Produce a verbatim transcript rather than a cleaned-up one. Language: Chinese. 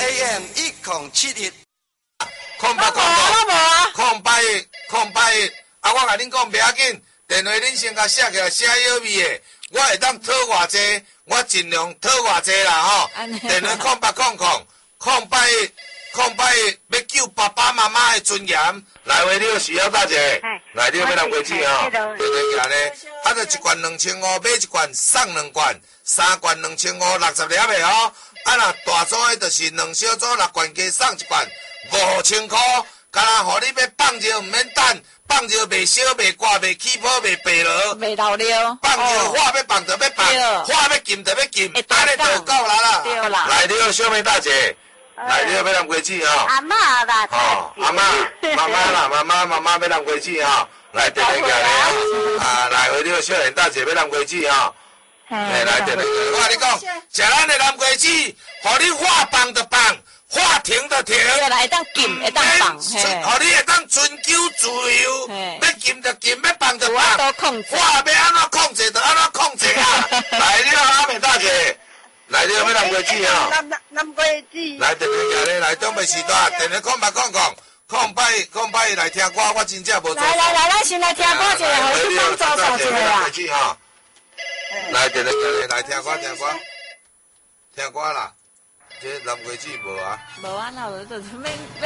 A M 一零七一， 空八空空，空八一空八一。啊，我甲恁讲，袂要紧，电话恁先甲写起来，写有味的。我会当讨偌济，我尽量讨偌济啦吼。电话空八空空，空八一空八一，要救爸爸妈妈的尊严。来回你有需要大姐，来你要买两杯酒吼，对对行咧。啊，就一罐两千五，买一罐送两罐，三罐两千五，六十粒的吼。啊，若大组的，就是两小组六罐加送一罐，五千块。干那，互你要放尿唔免等，放尿袂烧、袂挂、袂起泡、袂白落， 袂老了。 放尿话要放就要放，话要禁就要禁，安尼就够啦啦。 对啦。 来，你好，小妹大姐，来，你好，要南瓜子吼。 阿嬷啦。 吼，阿妈，妈妈啦，妈妈，妈妈要南瓜子吼。来，电话来啊，来，回你好，小妹大姐要南瓜子吼。来来，电话我甲你讲，食咱的南瓜子，互你话放就放。话停就停， 对啦，会当禁，会当放，嘿， 互你会当追求自由，要禁就禁，要放就放， 我都控制， 话要安怎控制就安怎控制啊！来，你好，阿美大姐，来，你好，要南瓜子啊！ 南南南瓜子。 来，电话行咧，来准备时段，电话空白空空，空白空白来听歌，我真正无做。 来来来，咱先来听歌一下，互你帮助助一下啦。 来，电话行咧，来听歌听歌，听歌啦。这南瓜子无啊？ 无啊，那我就是免。